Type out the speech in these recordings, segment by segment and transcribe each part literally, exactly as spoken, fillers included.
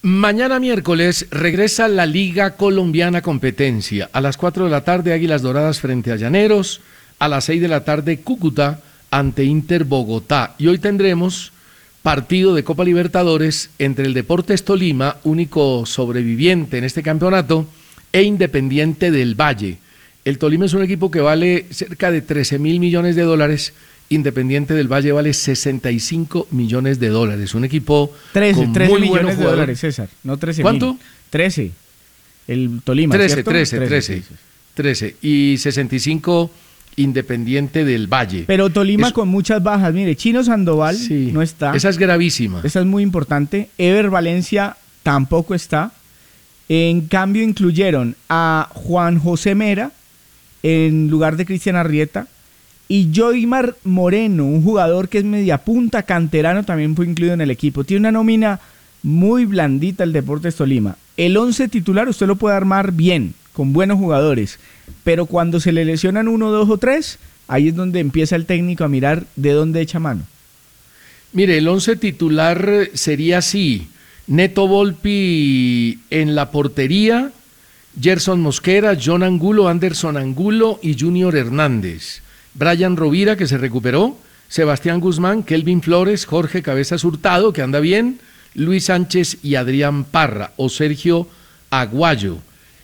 Mañana miércoles regresa la Liga Colombiana Competencia. A las cuatro de la tarde Águilas Doradas frente a Llaneros. A las seis de la tarde Cúcuta ante Inter Bogotá. Y hoy tendremos partido de Copa Libertadores entre el Deportes Tolima, único sobreviviente en este campeonato, e Independiente del Valle. El Tolima es un equipo que vale cerca de trece mil millones de dólares. Independiente del Valle vale sesenta y cinco millones de dólares. Un equipo trece, con trece muy millones buenos de jugadores. dólares, César, no trece ¿Cuánto? mil. trece. El Tolima, trece, ¿cierto? trece, trece, trece. Y sesenta y cinco Independiente del Valle. Pero Tolima es... con muchas bajas. Mire, Chino Sandoval sí, no está. Esa es gravísima. Esa es muy importante. Ever Valencia tampoco está. En cambio, incluyeron a Juan José Mera en lugar de Cristian Arrieta. Y Joymar Moreno, un jugador que es media punta, canterano, también fue incluido en el equipo. Tiene una nómina muy blandita el Deportes Tolima. El once titular usted lo puede armar bien, con buenos jugadores. Pero cuando se le lesionan uno, dos o tres, ahí es donde empieza el técnico a mirar de dónde echa mano. Mire, el once titular sería así: Neto Volpi en la portería, Gerson Mosquera, John Angulo, Anderson Angulo y Junior Hernández. Brian Rovira, que se recuperó, Sebastián Guzmán, Kelvin Flores, Jorge Cabezas Hurtado, que anda bien, Luis Sánchez y Adrián Parra, o Sergio Aguayo.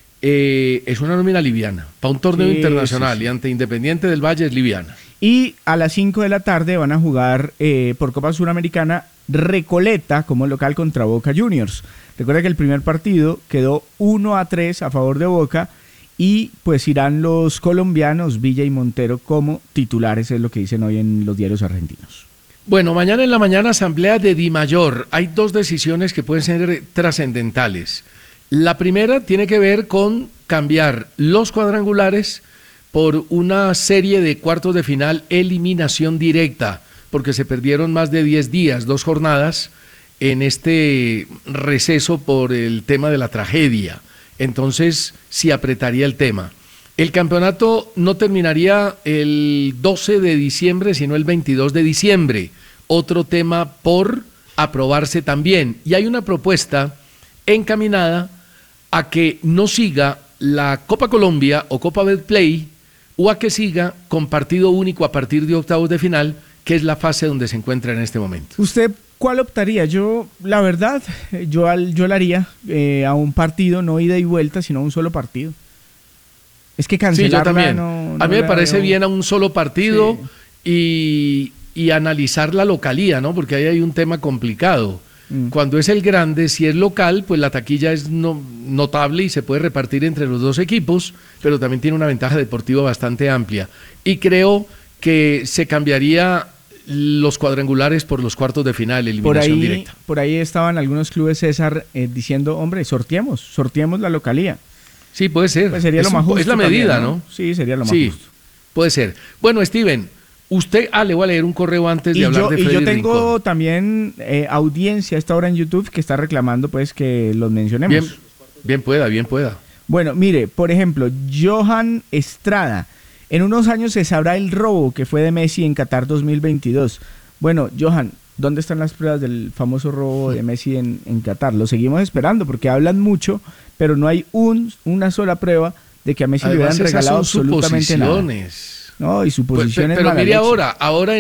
Eh, es una nómina liviana, para un torneo sí, internacional, sí, sí. Y ante Independiente del Valle es liviana. Y a las cinco de la tarde van a jugar eh, por Copa Suramericana Recoleta como local contra Boca Juniors. Recuerda que el primer partido quedó uno a tres a favor de Boca y pues irán los colombianos Villa y Montero como titulares, es lo que dicen hoy en los diarios argentinos. Bueno, mañana en la mañana asamblea de Dimayor. Hay dos decisiones que pueden ser trascendentales. La primera tiene que ver con cambiar los cuadrangulares por una serie de cuartos de final eliminación directa, porque se perdieron más de diez días, dos jornadas, en este receso por el tema de la tragedia. Entonces, sí apretaría el tema. El campeonato no terminaría el doce de diciembre, sino el veintidós de diciembre. Otro tema por aprobarse también. Y hay una propuesta encaminada a que no siga la Copa Colombia o Copa Betplay, o a que siga con partido único a partir de octavos de final, que es la fase donde se encuentra en este momento. ¿Usted cuál optaría? Yo, la verdad, yo, al, yo le haría eh, a un partido, no ida y vuelta, sino a un solo partido. Es que cancelarla, sí, yo también. No, no a mí me parece veo... bien a un solo partido, sí. y, y analizar la localía, ¿no? Porque ahí hay un tema complicado. Mm. Cuando es el grande, si es local, pues la taquilla es no, notable y se puede repartir entre los dos equipos, pero también tiene una ventaja deportiva bastante amplia. Y creo que se cambiaría los cuadrangulares por los cuartos de final, eliminación por ahí, directa. Por ahí estaban algunos clubes, César, eh, diciendo, hombre, sorteemos, sorteemos la localía. Sí, puede ser. Pues sería es lo más un, justo. Es la medida, también, ¿no? ¿no? Sí, sería lo más sí, justo. Puede ser. Bueno, Steven, usted, ah, le voy a leer un correo antes de y hablar yo, de Freddy Y yo tengo Rincón. también eh, audiencia a esta hora en YouTube que está reclamando pues que los mencionemos. Bien, bien pueda, bien pueda. Bueno, mire, por ejemplo, Johan Estrada. En unos años se sabrá el robo que fue de Messi en Qatar dos mil veintidós. Bueno, Johan, ¿dónde están las pruebas del famoso robo de Messi en, en Qatar? Lo seguimos esperando porque hablan mucho, pero no hay un, una sola prueba de que a Messi Además, le hubieran regalado son absolutamente nada. suposiciones. No, y suposiciones. Pues, pero mire leche. ahora, ahora